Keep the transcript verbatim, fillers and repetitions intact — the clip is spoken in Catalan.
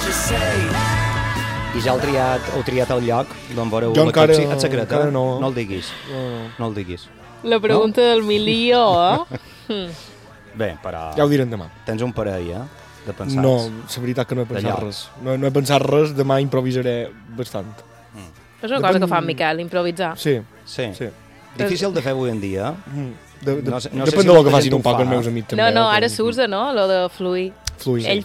I ja heu triat, heu triat el lloc d'on veureu l'eclipsi? És secret, encara no. No el diguis. No, no el diguis. La pregunta no? del milió, eh? Bé, però... Ja ho direm demà. Tens un parell, eh? De pensats. No, la veritat que no he pensat res. No, no he pensat res, demà improvisaré bastant. Mm. És una cosa Depèn... que fa en Miquel, improvisar. Sí. Sí. sí. Difícil de fer avui en dia. Mm. De, de, no sé, no depèn sé de si lo que facin un poc els meus amics. No, també, no, eh? ara s'usa, no?, lo de fluir. Fluir. Ell